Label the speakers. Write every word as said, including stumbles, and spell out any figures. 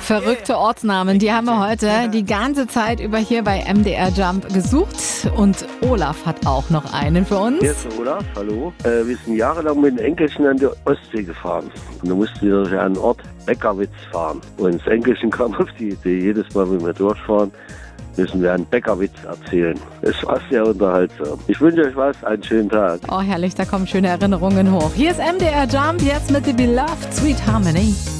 Speaker 1: Verrückte Ortsnamen, die haben wir heute die ganze Zeit über hier bei M D R Jump gesucht. Und Olaf hat auch noch einen für uns.
Speaker 2: Hier ist Olaf, hallo. Äh, wir sind jahrelang mit den Enkelchen an der Ostsee gefahren. Und da mussten wir durch einen Ort, Beckerwitz, fahren. Und das Enkelchen kam auf die Idee, jedes Mal, wenn wir durchfahren, müssen wir einen Bäckerwitz erzählen. Es war sehr unterhaltsam. Ich wünsche euch was, einen schönen Tag.
Speaker 1: Oh herrlich, da kommen schöne Erinnerungen hoch. Hier ist M D R Jump, jetzt mit The Beloved Sweet Harmony.